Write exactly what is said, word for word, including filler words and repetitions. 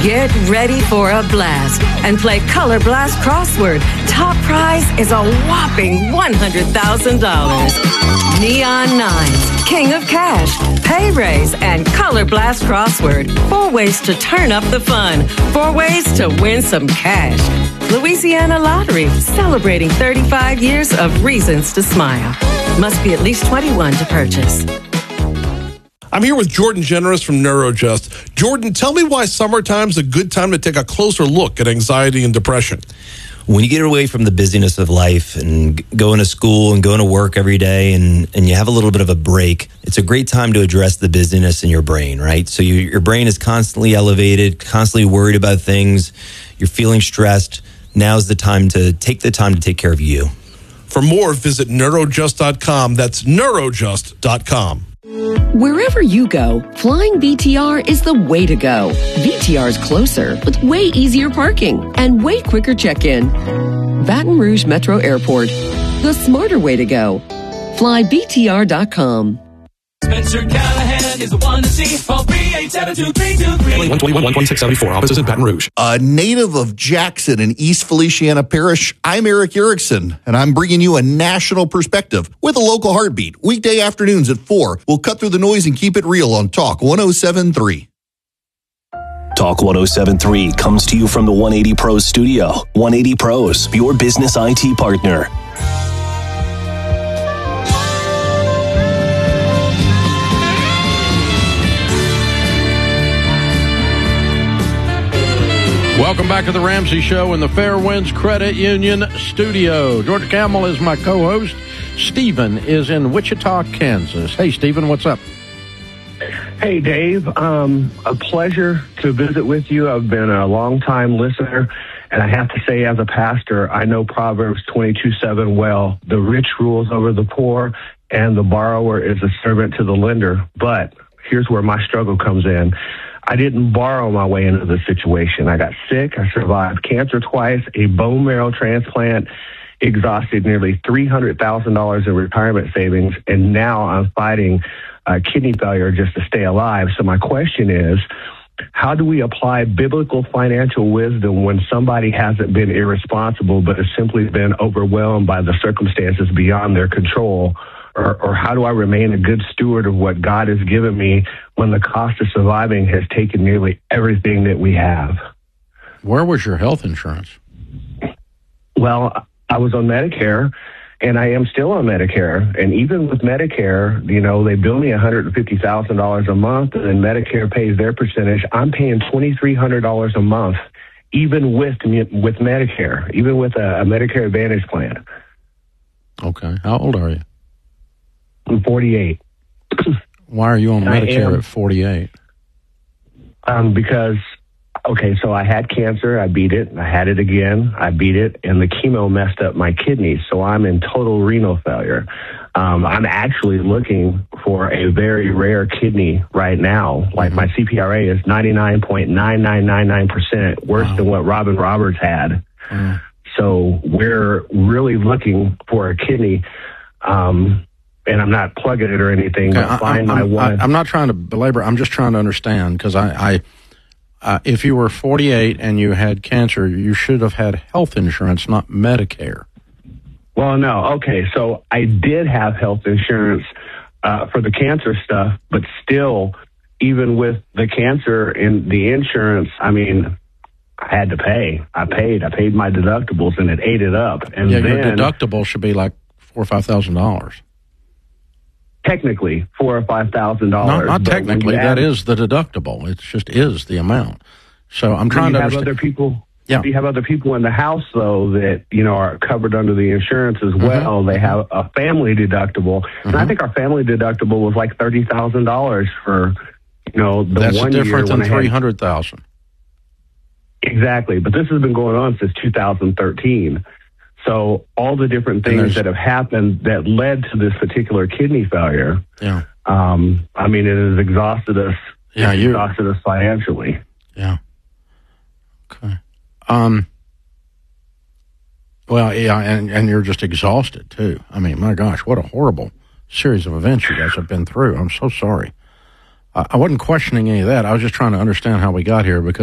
Get ready for a blast and play Color Blast Crossword. Top prize is a whopping one hundred thousand dollars. Neon Nines, King of Cash, Pay Raise, and Color Blast Crossword. Four ways to turn up the fun. Four ways to win some cash. Louisiana Lottery, celebrating thirty-five years of reasons to smile. Must be at least twenty-one to purchase. I'm here with Jordan Generous from Neurojust. Jordan, tell me why summertime's a good time to take a closer look at anxiety and depression. When you get away from the busyness of life and going to school and going to work every day and, and you have a little bit of a break, it's a great time to address the busyness in your brain, right? So you, your brain is constantly elevated, constantly worried about things. You're feeling stressed. Now's the time to take the time to take care of you. For more, visit neurojust dot com. That's neurojust dot com. Wherever you go, flying V T R is the way to go. V T R is closer with way easier parking and way quicker check-in. Baton Rouge Metro Airport, the smarter way to go. Fly V T R dot com. Spencer Callahan is the one to see. Call three eight seven two three two three. one twenty-one, one twenty-six seventy-four. Offices in Baton Rouge. A native of Jackson in East Feliciana Parish, I'm Eric Erickson, and I'm bringing you a national perspective with a local heartbeat. Weekday afternoons at four. We'll cut through the noise and keep it real on Talk one oh seven point three. Talk one oh seven point three comes to you from the one eighty Pros studio. one eighty Pros, your business I T partner. Welcome back to the Ramsey Show in the Fairwinds Credit Union studio. George Camel is my co-host. Stephen is in Wichita, Kansas. Hey, Stephen, what's up? Hey, Dave. Um, a pleasure to visit with you. I've been a long-time listener, and I have to say, as a pastor, I know Proverbs twenty-two seven well. The rich rules over the poor, and the borrower is a servant to the lender. But here's where my struggle comes in. I didn't borrow my way into the situation. I got sick. I survived cancer twice, a bone marrow transplant, exhausted nearly three hundred thousand dollars in retirement savings, and now I'm fighting uh, kidney failure just to stay alive. So my question is, how do we apply biblical financial wisdom when somebody hasn't been irresponsible but has simply been overwhelmed by the circumstances beyond their control? Or, or how do I remain a good steward of what God has given me when the cost of surviving has taken nearly everything that we have? Where was your health insurance? Well, I was on Medicare, and I am still on Medicare. And even with Medicare, you know, they bill me one hundred fifty thousand dollars a month, and then Medicare pays their percentage. I'm paying twenty-three hundred dollars a month, even with with Medicare, even with a, a Medicare Advantage plan. Okay. How old are you? I'm forty-eight. Why are you on Medicare at forty-eight? Um, because, okay, so I had cancer. I beat it. I had it again. I beat it. And the chemo messed up my kidneys. So I'm in total renal failure. Um, I'm actually looking for a very rare kidney right now. Like mm-hmm. my C P R A is ninety-nine point nine nine nine nine percent, worse wow. than what Robin Roberts had. Mm. So we're really looking for a kidney. Um, And I'm not plugging it or anything. Okay, but find I, my one. I, I'm not trying to belabor. I'm just trying to understand because I, I uh, if you were forty-eight and you had cancer, you should have had health insurance, not Medicare. Well, no. Okay, so I did have health insurance uh, for the cancer stuff, but still, even with the cancer and the insurance, I mean, I had to pay. I paid. I paid my deductibles, and it ate it up. And yeah, then, your deductible should be like four or five thousand dollars. Technically, four or five thousand dollars. Not, not technically. That is the deductible. It just is the amount. So I'm trying to have understand. Other people. Yeah. You have other people in the house though that you know are covered under the insurance as well. Mm-hmm. They have a family deductible, mm-hmm. and I think our family deductible was like thirty thousand dollars for you know the That's one different year than three hundred thousand. Exactly, but this has been going on since two thousand thirteen. So all the different things that have happened that led to this particular kidney failure, yeah. Um, I mean, it has exhausted us. Yeah, it's you exhausted us financially. Yeah. Okay. Um. Well, yeah, and and you're just exhausted too. I mean, my gosh, what a horrible series of events you guys have been through. I'm so sorry. I, I wasn't questioning any of that. I was just trying to understand how we got here because.